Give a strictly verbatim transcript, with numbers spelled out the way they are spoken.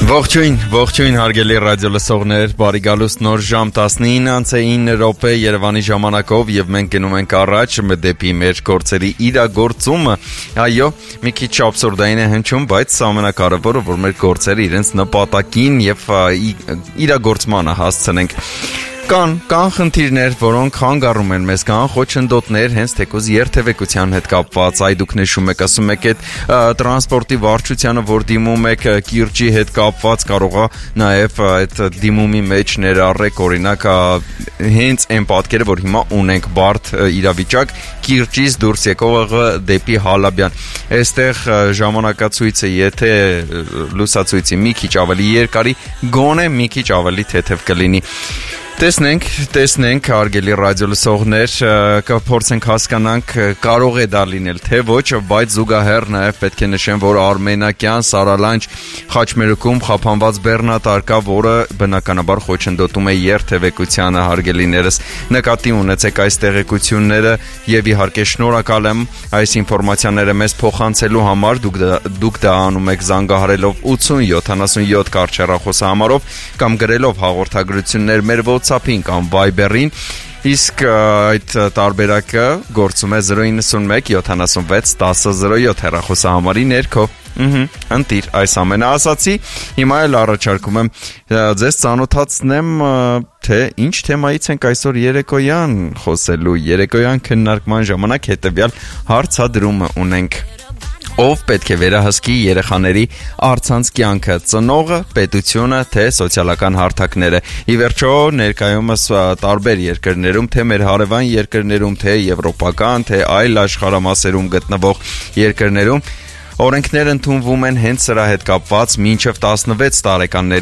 Ողջույն, ողջույն հարգելի ռադիո լսողներ, բարի գալուստ նոր ժամ տասնինը անց է ինը րոպե Երևանի ժամանակով եւ մենք գնում ենք առաջ դեպի մեր գործերի իրագործումը։ Այո, մի քիչ աբսուրդային է հնչում, բայց ամենակարևորը որ մեր գործերը իրենց նպատակին եւ իրագործմանը հասցնենք։ Կան, կան խնդիրներ, որոնք խանգարում են մեզ, կան խոչընդոտներ, հենց թեկուզ երթևեկության հետ կապված, այ դուք նշում եք, ասում եք այդ տրանսպորտի վարչությանը, որ դիմում եք կիրճի հետ կապված, կարող է նաև այդ դիմումի մեջ ներառեք, օրինակ, հենց այն պատկերը, որ հիմա ունենք բարդ իրավիճակ, կիրճից դուրս եկողը դեպի Հալաբյան։ Այստեղ ժամանակացույցը, եթե լուսացույցի մի քիչ ավելի երկարի, գոնե մի քիչ ավելի թեթև կլինի։ Տեսնենք, տեսնենք, հարգելի ռադիո լսողներ, կփորձենք հասկանանք, կարող է դա լինել, թե ոչ, բայց զուգահեռ նաև պետք է նշեմ, որ Արմենակյան, Սարալանջ խաչմերուկում խափանված բեռնատար կա, որը բնականաբար խոչընդոտում է երթևեկությանը, հարգելիներս, նկատի ունեցեք այս տեղեկությունները եւ իհարկե շնորհակալ եմ այս ինֆորմացիաները մեզ փոխանցելու համար, դուք դա, դուք դա անում եք զանգահարելով ութ յոթանասունյոթ կարճեռախոսահամարով կամ գրելով հաղորդագրություններ մեր WhatsApp-ին կամ Viber-ին, իսկ այդ տարբերակը գործում է զրո իննսունմեկ յոթանասունվեց տասը զրո յոթ հեռախոսահամարի ներքո։ Ըհը, ընտիր այս ամենը ասացի, հիմա էլ առաջարկում եմ ձեզ ծանոթացնեմ, թե ինչ թեմայից ենք այսօր երեկոյան խոսելու, երեկոյան քննարկման ժամանակ հետևյալ հարցադրումը ունենք. Ով պետք է վերահսկի երեխաների առցանց կյանքը, ծնողը, պետությունը, թե սոցիալական հարթակները։ Ի վերջո, ներկայումս տարբեր երկրներում, թե մեր հարևան երկրներում, թե եվրոպական, թե այլ աշխարհամասերում գտնվող երկրներում օրենքներ ընդունվում են հենց սրա հետ կապված մինչև տասնվեց տարեկանների